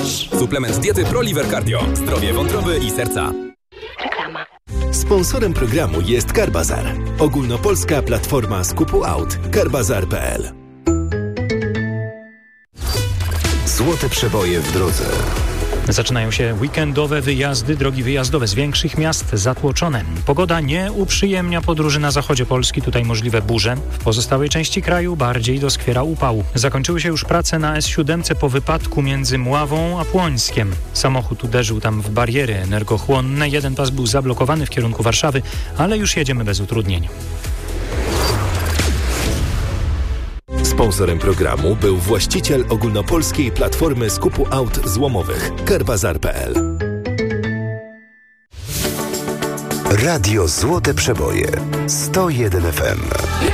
masz. Suplement diety ProLiver Cardio. Zdrowie wątroby i serca. Reklama. Sponsorem programu jest Carbazar. Ogólnopolska platforma skupu aut. Carbazar.pl. Złote przeboje w drodze. Zaczynają się weekendowe wyjazdy, drogi wyjazdowe z większych miast zatłoczone. Pogoda nie uprzyjemnia podróży na zachodzie Polski, tutaj możliwe burze. W pozostałej części kraju bardziej doskwiera upał. Zakończyły się już prace na S7 po wypadku między Mławą a Płońskiem. Samochód uderzył tam w bariery energochłonne. Jeden pas był zablokowany w kierunku Warszawy, ale już jedziemy bez utrudnień. Sponsorem programu był właściciel ogólnopolskiej platformy skupu aut złomowych Carbazar.pl. Radio Złote Przeboje 101 FM.